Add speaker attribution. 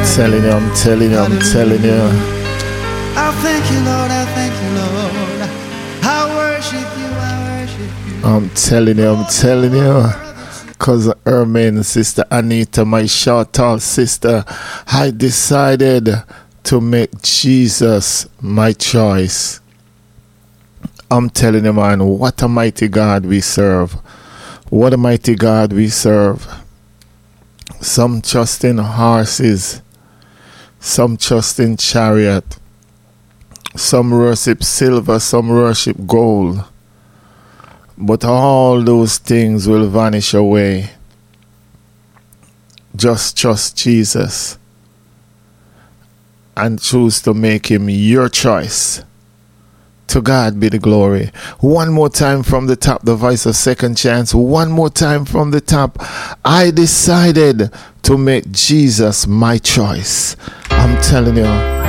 Speaker 1: telling you, I'm telling you, I'm telling you.
Speaker 2: I thank you, Lord, I thank you, Lord. I worship you, I worship you.
Speaker 1: I'm telling you. Cousin Ermin, Sister Anita, my short tall sister, I decided to make Jesus my choice. I'm telling you, man, what a mighty God we serve. What a mighty God we serve. Some trust in horses, some trust in chariot, some worship silver, some worship gold. But all those things will vanish away. Just trust Jesus and choose to make him your choice. To God be the glory. One more time from the top, the voice of Second Chance. One more time from the top. I decided to make Jesus my choice. I'm telling you.